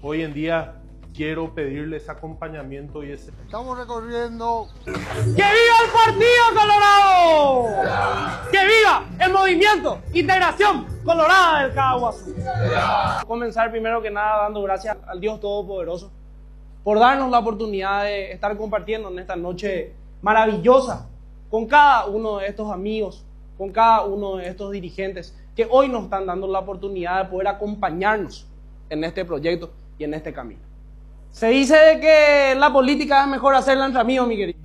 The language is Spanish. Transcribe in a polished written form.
Hoy en día quiero pedirles acompañamiento y ese... Estamos recorriendo... ¡Que viva el Partido Colorado! ¡Que viva el movimiento Integración Colorada del Caguazú! Comenzar primero que nada dando gracias al Dios Todopoderoso por darnos la oportunidad de estar compartiendo en esta noche maravillosa con cada uno de estos amigos, con cada uno de estos dirigentes que hoy nos están dando la oportunidad de poder acompañarnos en este proyecto y en este camino. Se dice que la política es mejor hacerla entre amigos, mi querido.